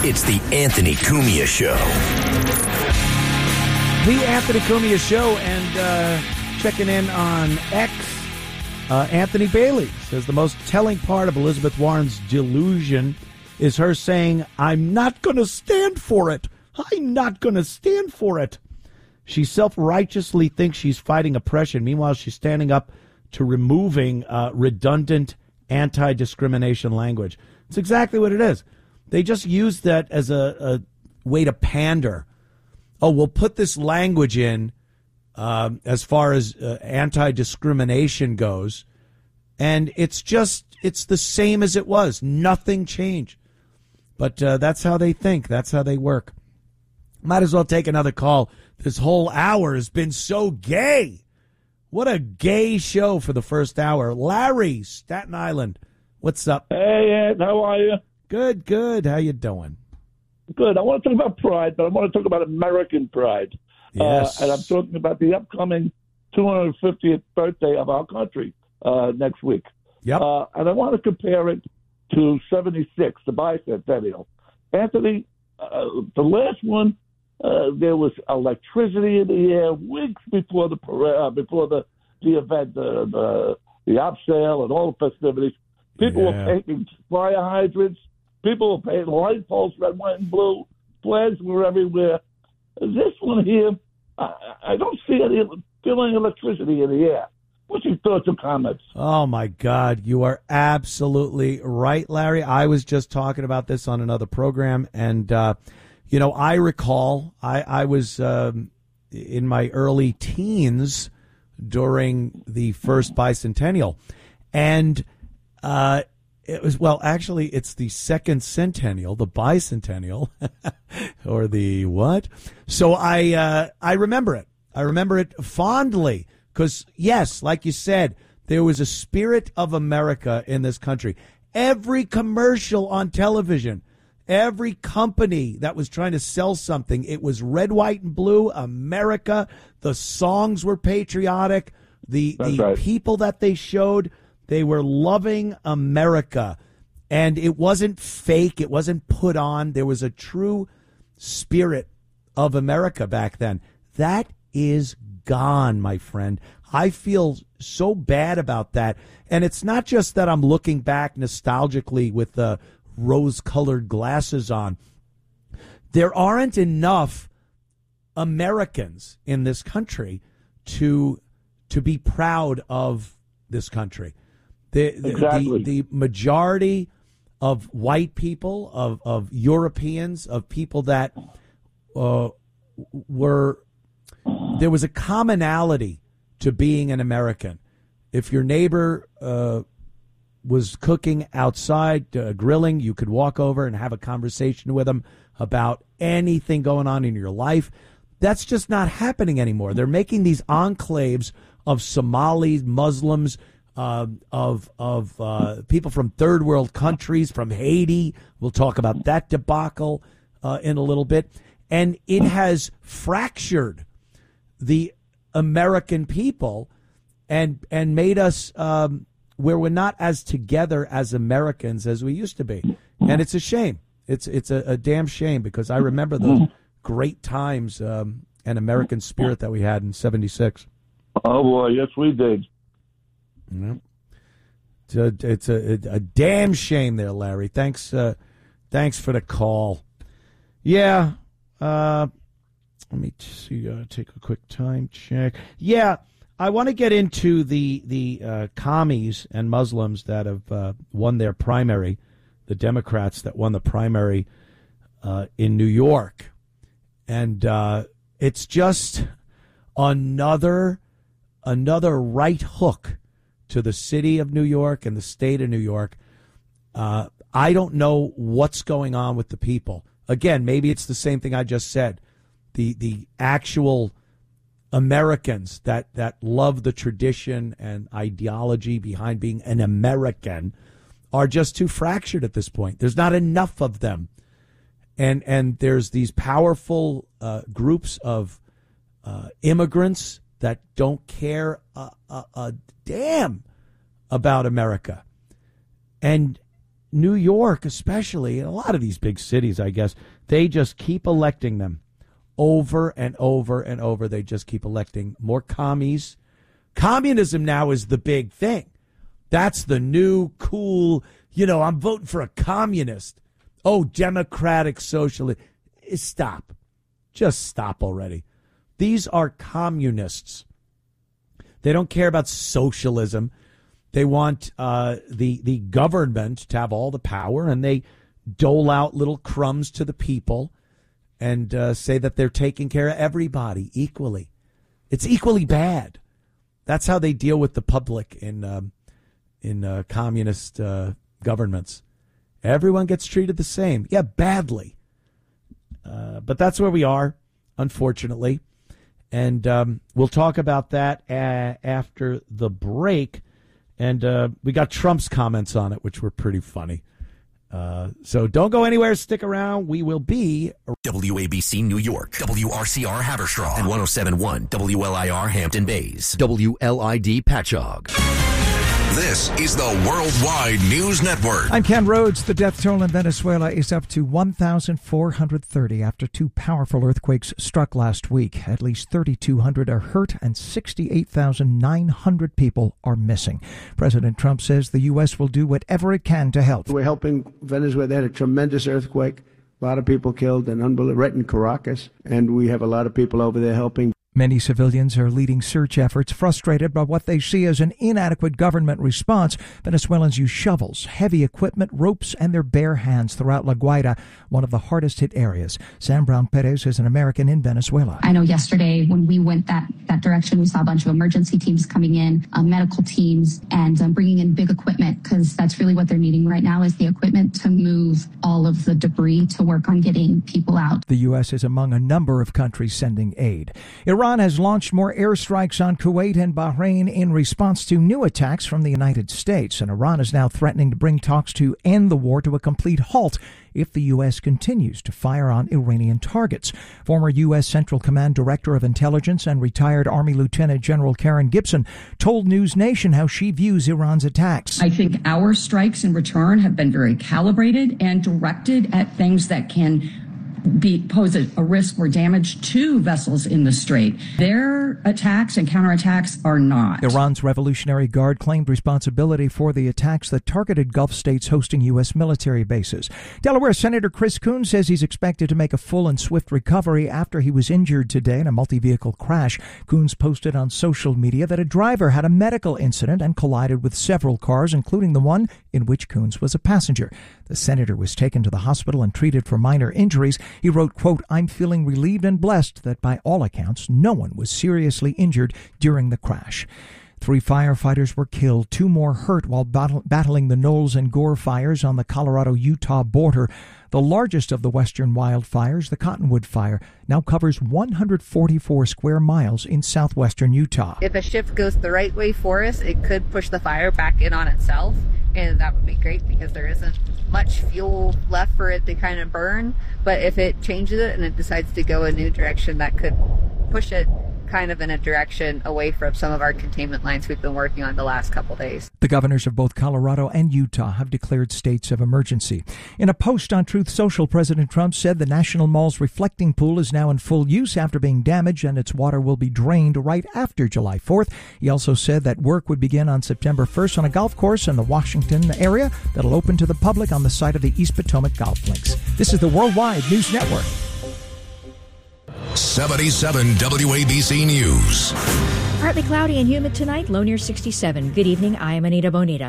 It's the Anthony Cumia Show. The Anthony Cumia Show, and checking in on X. Anthony Bailey says the most telling part of Elizabeth Warren's delusion is her saying, "I'm not going to stand for it. I'm not going to stand for it." She self-righteously thinks she's fighting oppression. Meanwhile, she's standing up to removing redundant anti-discrimination language. It's exactly what it is. They just use that as a way to pander. Oh, we'll put this language in as far as anti-discrimination goes, and it's the same as it was. Nothing changed. But that's how they think. That's how they work. Might as well take another call. This whole hour has been so gay. What a gay show for the first hour. Larry, Staten Island. What's up? Hey, Ed, how are you? Good, good. How you doing? Good. I want to talk about pride, but I want to talk about American pride. Yes. And I'm talking about the upcoming 250th birthday of our country next week. Yep. And I want to compare it to 76, the bicentennial. Anthony, the last one, there was electricity in the air weeks before the event, the op sale and all the festivities. People were painting fire hydrants. People were painting light poles, red, white, and blue. Flags were everywhere. This one here, I don't see any feeling electricity in the air. What's your thoughts or comments? Oh, my God. You are absolutely right, Larry. I was just talking about this on another program, and I recall I was in my early teens during the first bicentennial. And it was, well, actually, it's the second centennial, the bicentennial, or the what? So I remember it. I remember it fondly because, yes, like you said, there was a spirit of America in this country. Every commercial on television, every company that was trying to sell something, it was red, white, and blue, America. The songs were patriotic. The right. People that they showed, they were loving America. And it wasn't fake. It wasn't put on. There was a true spirit of America back then. That is gone, my friend. I feel so bad about that. And it's not just that I'm looking back nostalgically with the rose-colored glasses on. There aren't enough Americans in this country to be proud of this country. Exactly. The majority of white people, of Europeans, of people that there was a commonality to being an American. If your neighbor was cooking outside, grilling, you could walk over and have a conversation with them about anything going on in your life. That's just not happening anymore. They're making these enclaves of Somalis, Muslims, of people from third world countries, from Haiti. We'll talk about that debacle in a little bit. And it has fractured the American people and made us where we're not as together as Americans as we used to be. And it's a shame. It's a damn shame, because I remember those great times and American spirit that we had in 76. Oh, boy, yes, we did. Yeah. It's a damn shame there, Larry. Thanks for the call. Yeah. Let me see. Take a quick time check. Yeah, I want to get into the commies and Muslims that have won their primary, the Democrats that won the primary in New York. And it's just another right hook to the city of New York and the state of New York. I don't know what's going on with the people. Again, maybe it's the same thing I just said. The actual Americans that love the tradition and ideology behind being an American are just too fractured at this point. There's not enough of them. And there's these powerful groups of immigrants that don't care a damn about America. And New York especially, and a lot of these big cities, I guess, they just keep electing them over and over and over. They just keep electing more commies. Communism now is the big thing. That's the new cool, I'm voting for a communist. Oh, democratic socialist. Stop. Just stop already. These are communists. They don't care about socialism. They want the government to have all the power, and they dole out little crumbs to the people and say that they're taking care of everybody equally. It's equally bad. That's how they deal with the public in communist governments. Everyone gets treated the same. Yeah, badly. But that's where we are, unfortunately. And we'll talk about that after the break. And we got Trump's comments on it, which were pretty funny. So don't go anywhere. Stick around. We will be WABC New York, WRCR Haverstraw, and 107.1 WLIR Hampton Bays, WLID Patchogue. This is the Worldwide News Network. I'm Ken Rhodes. The death toll in Venezuela is up to 1,430 after two powerful earthquakes struck last week. At least 3,200 are hurt and 68,900 people are missing. President Trump says the U.S. will do whatever it can to help. We're helping Venezuela. They had a tremendous earthquake. A lot of people killed and unbelievable, right in Caracas. And we have a lot of people over there helping. Many civilians are leading search efforts, frustrated by what they see as an inadequate government response. Venezuelans use shovels, heavy equipment, ropes, and their bare hands throughout La Guaira, one of the hardest-hit areas. Sam Brown-Perez is an American in Venezuela. I know yesterday when we went that direction, we saw a bunch of emergency teams coming in, medical teams, and bringing in big equipment, because that's really what they're needing right now is the equipment to move all of the debris to work on getting people out. The U.S. is among a number of countries sending aid. Iran has launched more airstrikes on Kuwait and Bahrain in response to new attacks from the United States, and Iran is now threatening to bring talks to end the war to a complete halt if the U.S. continues to fire on Iranian targets. Former U.S. Central Command Director of Intelligence and retired Army Lieutenant General Karen Gibson told News Nation how she views Iran's attacks. I think our strikes in return have been very calibrated and directed at things that can pose a risk or damage to vessels in the strait. Their attacks and counterattacks are not. Iran's Revolutionary Guard claimed responsibility for the attacks that targeted Gulf states hosting U.S. military bases. Delaware Senator Chris Coons says he's expected to make a full and swift recovery after he was injured today in a multi-vehicle crash. Coons posted on social media that a driver had a medical incident and collided with several cars, including the one in which Coons was a passenger. The senator was taken to the hospital and treated for minor injuries. He wrote, quote, "I'm feeling relieved and blessed that by all accounts, no one was seriously injured during the crash." 3 firefighters were killed, 2 more hurt while battling the Knowles and Gore fires on the Colorado-Utah border. The largest of the western wildfires, the Cottonwood Fire, now covers 144 square miles in southwestern Utah. If a shift goes the right way for us, it could push the fire back in on itself, and that would be great because there isn't much fuel left for it to kind of burn. But if it changes it and it decides to go a new direction, that could push it kind of in a direction away from some of our containment lines we've been working on the last couple days. The governors of both Colorado and Utah have declared states of emergency. In a post on Truth Social, President Trump said the National Mall's reflecting pool is now in full use after being damaged, and its water will be drained right after July 4th. He also said that work would begin on September 1st on a golf course in the Washington area that'll open to the public on the site of the East Potomac Golf Links. This is the Worldwide News Network. 77 WABC News. Partly cloudy and humid tonight, low near 67. Good evening, I am Anita Bonita.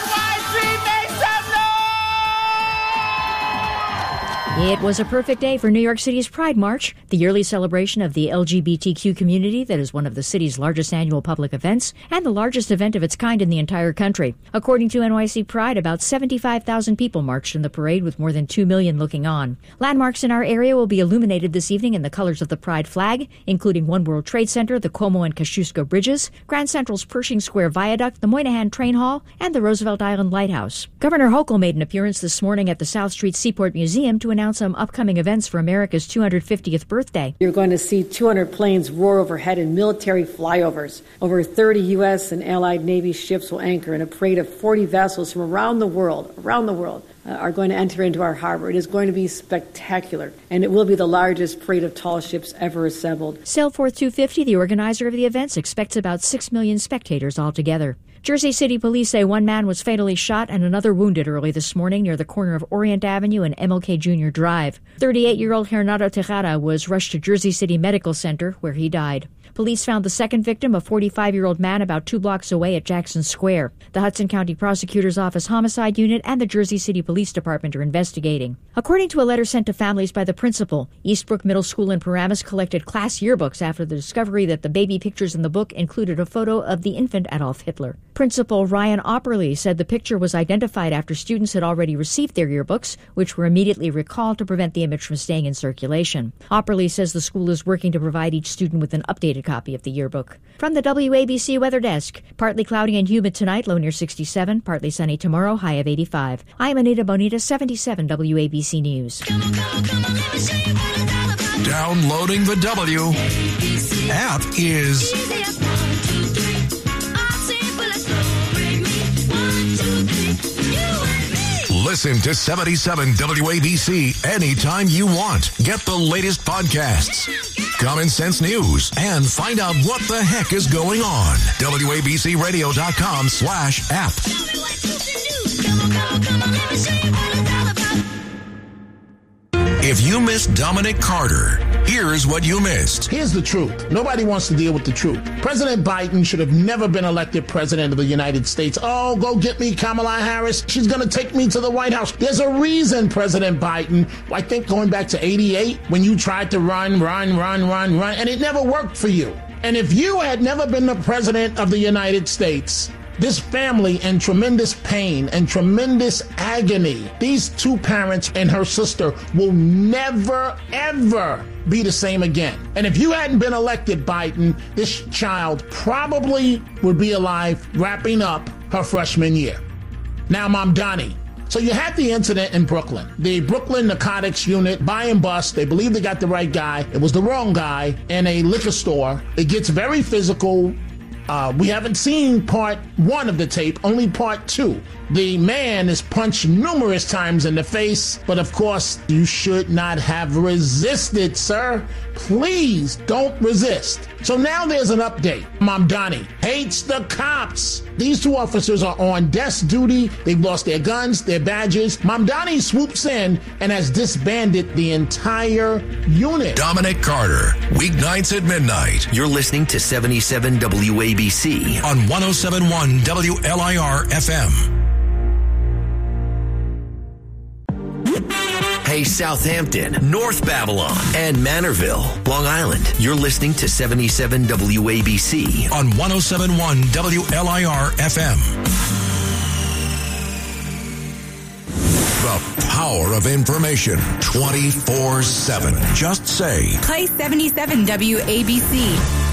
It was a perfect day for New York City's Pride March, the yearly celebration of the LGBTQ community that is one of the city's largest annual public events and the largest event of its kind in the entire country. According to NYC Pride, about 75,000 people marched in the parade with more than 2 million looking on. Landmarks in our area will be illuminated this evening in the colors of the Pride flag, including One World Trade Center, the Como and Kosciuszko Bridges, Grand Central's Pershing Square Viaduct, the Moynihan Train Hall, and the Roosevelt Island Lighthouse. Governor Hochul made an appearance this morning at the South Street Seaport Museum to announce down some upcoming events for America's 250th birthday. You're going to see 200 planes roar overhead in military flyovers. Over 30 U.S. and Allied Navy ships will anchor, and a parade of 40 vessels from around the world, are going to enter into our harbor. It is going to be spectacular, and it will be the largest parade of tall ships ever assembled. Sailforth 250, the organizer of the events, expects about 6 million spectators altogether. Jersey City police say one man was fatally shot and another wounded early this morning near the corner of Orient Avenue and MLK Jr. Drive. 38-year-old Hernando Tejada was rushed to Jersey City Medical Center, where he died. Police found the second victim, a 45-year-old man, about 2 blocks away at Jackson Square. The Hudson County Prosecutor's Office Homicide Unit and the Jersey City Police Department are investigating. According to a letter sent to families by the principal, Eastbrook Middle School in Paramus collected class yearbooks after the discovery that the baby pictures in the book included a photo of the infant Adolf Hitler. Principal Ryan Opperly said the picture was identified after students had already received their yearbooks, which were immediately recalled to prevent the image from staying in circulation. Opperly says the school is working to provide each student with an updated copy of the yearbook. From the WABC Weather Desk, partly cloudy and humid tonight, low near 67, partly sunny tomorrow, high of 85. I'm Anita Bonita, 77 WABC News. Downloading the W app is listen to 77 WABC anytime you want. Get the latest podcasts, common sense news, and find out what the heck is going on. WABCRadio.com/app. If you missed Dominic Carter, here's what you missed. Here's the truth. Nobody wants to deal with the truth. President Biden should have never been elected president of the United States. Oh, go get me Kamala Harris. She's going to take me to the White House. There's a reason, President Biden. I think going back to 88, when you tried to run, and it never worked for you. And if you had never been the president of the United States, this family in tremendous pain and tremendous agony, these two parents and her sister will never, ever be the same again. And if you hadn't been elected, Biden, this child probably would be alive wrapping up her freshman year. Now, Mamdani. So you had the incident in Brooklyn. The Brooklyn Narcotics Unit, buy and bust. They believe they got the right guy. It was the wrong guy in a liquor store. It gets very physical. We haven't seen part 1 of the tape, only part 2. The man is punched numerous times in the face, but of course, you should not have resisted, sir. Please don't resist. So now there's an update. Mamdani hates the cops. These 2 officers are on desk duty. They've lost their guns, their badges. Mamdani swoops in and has disbanded the entire unit. Dominic Carter, weeknights at midnight. You're listening to 77 WABC on 107.1 WLIR FM. Hey, Southampton, North Babylon, and Manorville, Long Island. You're listening to 77 WABC on 107.1 WLIR FM. The power of information 24/7. Just say, play 77 WABC.